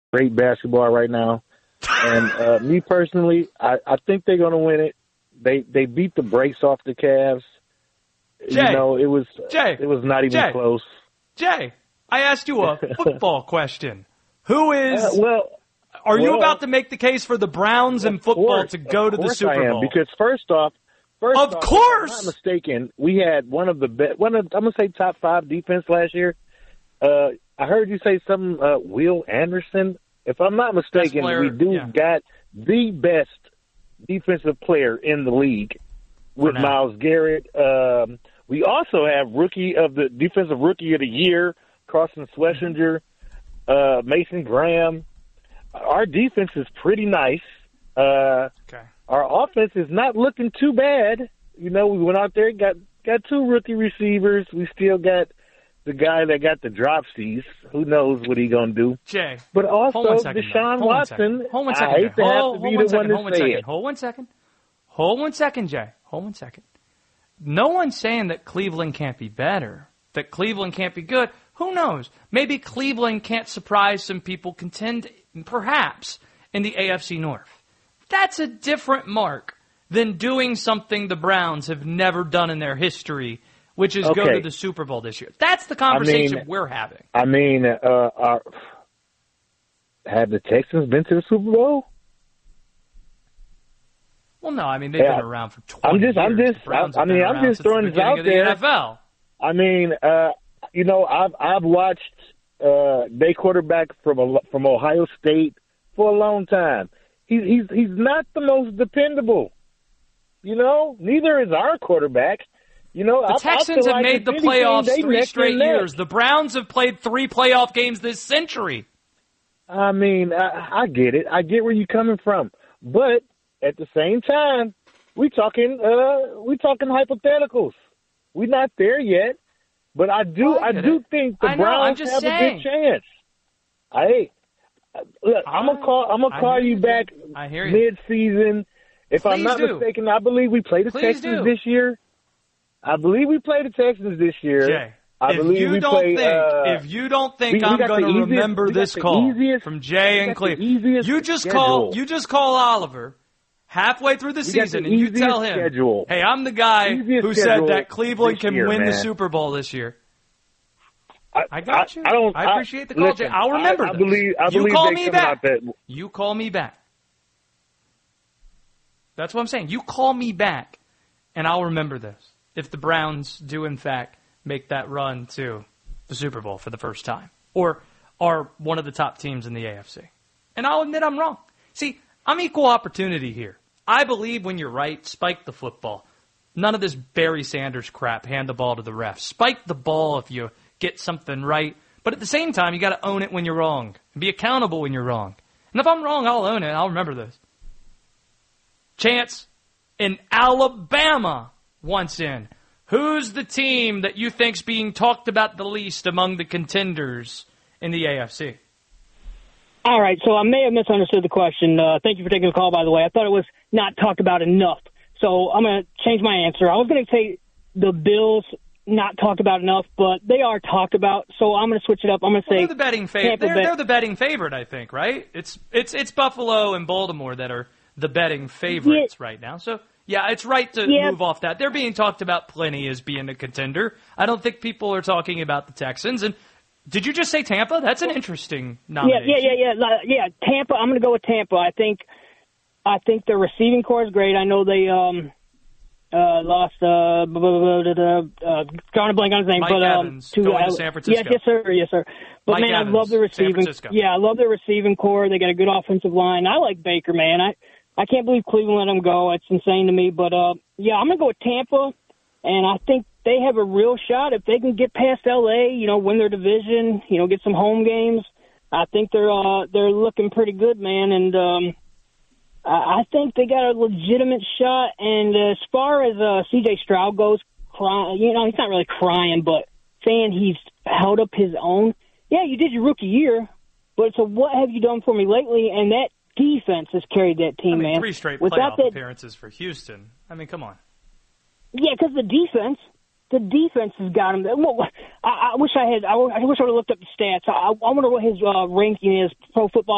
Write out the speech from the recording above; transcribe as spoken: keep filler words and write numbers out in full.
great basketball right now. And uh, me personally, I, I think they're going to win it. They they beat the brakes off the Cavs. Jay, you know, it was Jay, it was not even Jay, close. Jay, I asked you a football question. Who is? Uh, well, are well, you about to make the case for the Browns in football course, to go to the Super I am, Bowl? Because first off, first of off, course, if I'm not mistaken, we had one of the best. One of I'm gonna say top five defense last year. Uh, I heard you say something. Uh, Will Anderson. If I'm not mistaken, player, we do yeah. got the best defensive player in the league with Myles Garrett. Um, we also have rookie of the defensive rookie of the year, Carson Schlesinger, uh, Mason Graham. Our defense is pretty nice. Uh, okay. Our offense is not looking too bad. You know, we went out there, got got two rookie receivers. We still got the guy that got the dropsies. Who knows what he gonna do? Jay. But also second, Deshaun Hold Watson. Hold one second. I hate to hold, have to hold be one the second. one Hold one to say second. it. Hold one second. Hold one second, Jay. Hold one second. No one's saying that Cleveland can't be better, that Cleveland can't be good. Who knows? Maybe Cleveland can't surprise some people, contend perhaps in the A F C North. That's a different mark than doing something the Browns have never done in their history, which is okay. go to the Super Bowl this year. That's the conversation I mean, we're having. I mean, uh, our, have the Texans been to the Super Bowl? Well, no, I mean, they've yeah. been around for twenty I'm just, years. I'm just, The Browns I have mean, been I'm around just since throwing the this out beginning of the there. N F L. I mean, uh, you know, I've I've watched uh, their quarterback from a, from Ohio State for a long time. He's he's he's not the most dependable. You know, neither is our quarterback. You know, the I, Texans I have like made the anything, playoffs three straight years. Neck. The Browns have played three playoff games this century. I mean, I, I get it. I get where you're coming from, but at the same time, we talking uh, we talking hypotheticals. We're not there yet, but I do well, I, I do it. think the I know, Browns have saying. a good chance. I look. I'm gonna call. I'm gonna call you, you back I hear you. mid-season. If Please I'm not do. mistaken, I believe we played the Please Texans do. this year. I believe we played the Texans this year. Jay, I if believe you we don't played, think, uh, if you don't think we, we I'm going to remember we this the call easiest, from Jay and Cleveland, you just schedule. call, you just call Oliver halfway through the we season the and you tell him, schedule. "Hey, I'm the guy easiest who said that Cleveland can year, win man. the Super Bowl this year." I, I got you. I, I, don't, I appreciate the call, listen, Jay. I'll remember I, I this. believe, I you believe call they me come back. out that. You call me back. That's what I'm saying. You call me back, and I'll remember this. If the Browns do, in fact, make that run to the Super Bowl for the first time, or are one of the top teams in the A F C. And I'll admit I'm wrong. See, I'm equal opportunity here. I believe when you're right, spike the football. None of this Barry Sanders crap, hand the ball to the ref. Spike the ball if you get something right. But at the same time, you got to own it when you're wrong. And be accountable when you're wrong. And if I'm wrong, I'll own it. I'll remember this. Chance in Alabama wants in. Who's the team that you think's being talked about the least among the contenders in the A F C? All right, so I may have misunderstood the question. Uh, thank you for taking the call, by the way. I thought it was not talked about enough. So I'm going to change my answer. I was going to say the Bills not talked about enough, but they are talked about. So I'm going to switch it up. I'm going to well, say they're the betting favorite. They're, they're the betting favorite, I think, right? It's it's it's Buffalo and Baltimore that are the betting favorites yeah. right now. So yeah, it's right to yeah. move off that. They're being talked about plenty as being a contender. I don't think people are talking about the Texans. And did you just say Tampa? That's an interesting nomination. Yeah, yeah, yeah, yeah, yeah. Tampa. I'm going to go with Tampa. I think, I think their receiving core is great. I know they um, uh, lost. Uh, blah, blah, blah, blah, uh, drawing a blank on his name, Mike but um, Evans to, going uh, to San Francisco. Yes, yes, sir, yes, sir. But Mike man, Evans, I love the receiving. Yeah, I love the receiving core. They got a good offensive line. I like Baker, man. I, I can't believe Cleveland let him go. It's insane to me. But uh, yeah, I'm going to go with Tampa, and I think they have a real shot if they can get past L A, you know, win their division, you know, get some home games. I think they're uh, they're looking pretty good, man, and um, I think they got a legitimate shot. And as far as uh, C J Stroud goes, crying, you know, he's not really crying, but saying he's held up his own. Yeah, you did your rookie year, but so what have you done for me lately? And that defense has carried that team, I mean, man. Three straight Without playoff that, appearances for Houston. I mean, come on. Yeah, because the defense. The defense has got him. Well, I, I wish I had. I, I wish I would have looked up the stats. I, I wonder what his uh, ranking is. Pro Football